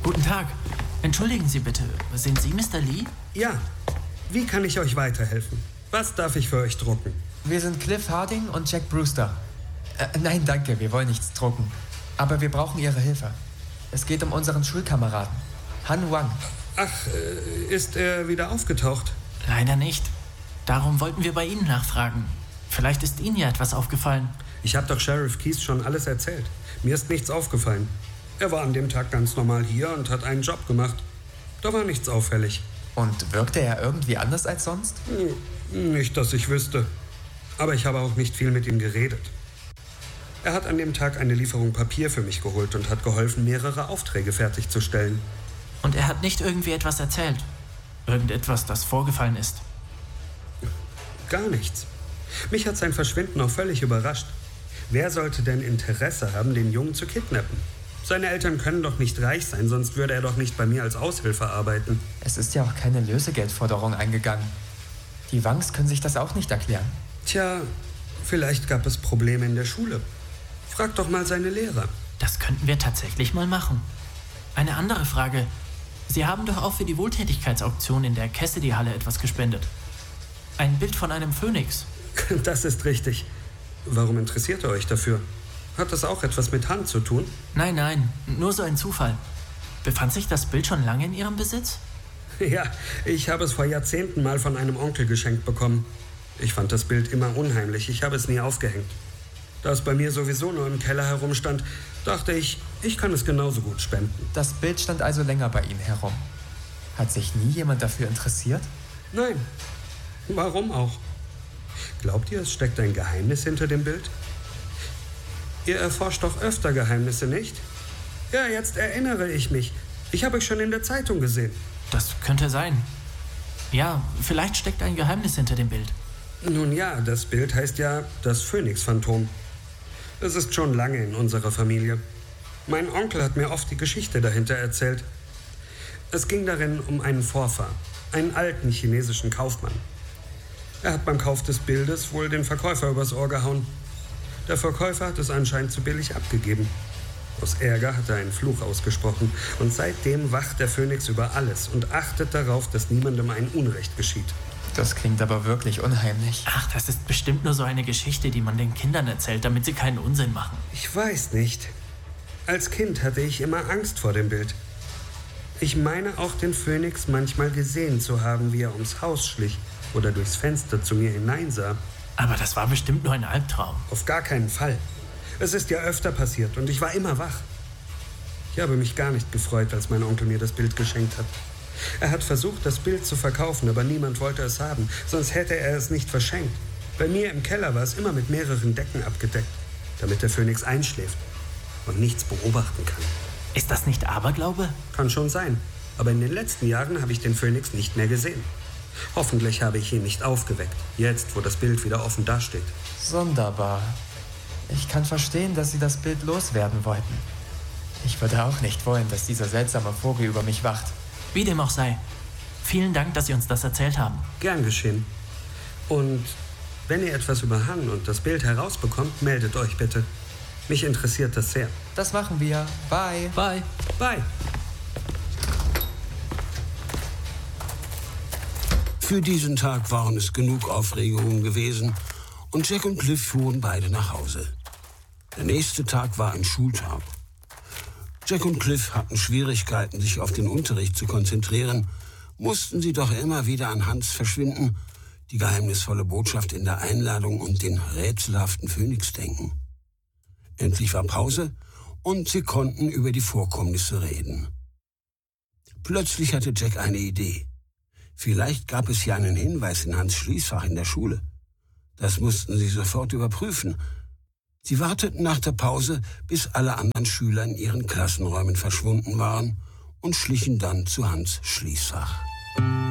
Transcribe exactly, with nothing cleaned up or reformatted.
Guten Tag. Entschuldigen Sie bitte, sind Sie Mister Lee? Ja. Wie kann ich euch weiterhelfen? Was darf ich für euch drucken? Wir sind Cliff Harding und Jack Brewster. Äh, nein, danke, wir wollen nichts drucken. Aber wir brauchen Ihre Hilfe. Es geht um unseren Schulkameraden, Han Wang. Ach, äh, ist er wieder aufgetaucht? Leider nicht. Darum wollten wir bei Ihnen nachfragen. Vielleicht ist Ihnen ja etwas aufgefallen. Ich habe doch Sheriff Keys schon alles erzählt. Mir ist nichts aufgefallen. Er war an dem Tag ganz normal hier und hat einen Job gemacht. Da war nichts auffällig. Und wirkte er irgendwie anders als sonst? Hm, nicht, dass ich wüsste. Aber ich habe auch nicht viel mit ihm geredet. Er hat an dem Tag eine Lieferung Papier für mich geholt und hat geholfen, mehrere Aufträge fertigzustellen. Und er hat nicht irgendwie etwas erzählt? Irgendetwas, das vorgefallen ist? Gar nichts. Mich hat sein Verschwinden auch völlig überrascht. Wer sollte denn Interesse haben, den Jungen zu kidnappen? Seine Eltern können doch nicht reich sein, sonst würde er doch nicht bei mir als Aushilfe arbeiten. Es ist ja auch keine Lösegeldforderung eingegangen. Die Wangs können sich das auch nicht erklären. Tja, vielleicht gab es Probleme in der Schule. Frag doch mal seine Lehrer. Das könnten wir tatsächlich mal machen. Eine andere Frage. Sie haben doch auch für die Wohltätigkeitsauktion in der Cassidy-Halle etwas gespendet. Ein Bild von einem Phönix. Das ist richtig. Warum interessiert ihr euch dafür? Hat das auch etwas mit Hand zu tun? Nein, nein, nur so ein Zufall. Befand sich das Bild schon lange in Ihrem Besitz? Ja, ich habe es vor Jahrzehnten mal von einem Onkel geschenkt bekommen. Ich fand das Bild immer unheimlich, ich habe es nie aufgehängt. Da es bei mir sowieso nur im Keller herumstand, dachte ich, ich kann es genauso gut spenden. Das Bild stand also länger bei Ihnen herum. Hat sich nie jemand dafür interessiert? Nein. Warum auch? Glaubt ihr, es steckt ein Geheimnis hinter dem Bild? Ihr erforscht doch öfter Geheimnisse, nicht? Ja, jetzt erinnere ich mich. Ich habe euch schon in der Zeitung gesehen. Das könnte sein. Ja, vielleicht steckt ein Geheimnis hinter dem Bild. Nun ja, das Bild heißt ja das Phönix-Phantom. Es ist schon lange in unserer Familie. Mein Onkel hat mir oft die Geschichte dahinter erzählt. Es ging darin um einen Vorfahr, einen alten chinesischen Kaufmann. Er hat beim Kauf des Bildes wohl den Verkäufer übers Ohr gehauen. Der Verkäufer hat es anscheinend zu billig abgegeben. Aus Ärger hat er einen Fluch ausgesprochen und seitdem wacht der Phönix über alles und achtet darauf, dass niemandem ein Unrecht geschieht. Das klingt aber wirklich unheimlich. Ach, das ist bestimmt nur so eine Geschichte, die man den Kindern erzählt, damit sie keinen Unsinn machen. Ich weiß nicht. Als Kind hatte ich immer Angst vor dem Bild. Ich meine auch den Phönix manchmal gesehen zu haben, wie er ums Haus schlich oder durchs Fenster zu mir hineinsah. Aber das war bestimmt nur ein Albtraum. Auf gar keinen Fall. Es ist ja öfter passiert und ich war immer wach. Ich habe mich gar nicht gefreut, als mein Onkel mir das Bild geschenkt hat. Er hat versucht, das Bild zu verkaufen, aber niemand wollte es haben, sonst hätte er es nicht verschenkt. Bei mir im Keller war es immer mit mehreren Decken abgedeckt, damit der Phönix einschläft und nichts beobachten kann. Ist das nicht Aberglaube? Kann schon sein, aber in den letzten Jahren habe ich den Phönix nicht mehr gesehen. Hoffentlich habe ich ihn nicht aufgeweckt, jetzt, wo das Bild wieder offen dasteht. Sonderbar. Ich kann verstehen, dass Sie das Bild loswerden wollten. Ich würde auch nicht wollen, dass dieser seltsame Vogel über mich wacht. Wie dem auch sei. Vielen Dank, dass Sie uns das erzählt haben. Gern geschehen. Und wenn ihr etwas über Han und das Bild herausbekommt, meldet euch bitte. Mich interessiert das sehr. Das machen wir. Bye. Bye. Bye. Für diesen Tag waren es genug Aufregungen gewesen und Jack und Cliff fuhren beide nach Hause. Der nächste Tag war ein Schultag. Jack und Cliff hatten Schwierigkeiten, sich auf den Unterricht zu konzentrieren, mussten sie doch immer wieder an Hans Verschwinden, die geheimnisvolle Botschaft in der Einladung und den rätselhaften Phönix denken. Endlich war Pause und sie konnten über die Vorkommnisse reden. Plötzlich hatte Jack eine Idee. Vielleicht gab es ja einen Hinweis in Hans' Schließfach in der Schule. Das mussten sie sofort überprüfen. Sie warteten nach der Pause, bis alle anderen Schüler in ihren Klassenräumen verschwunden waren und schlichen dann zu Hans' Schließfach.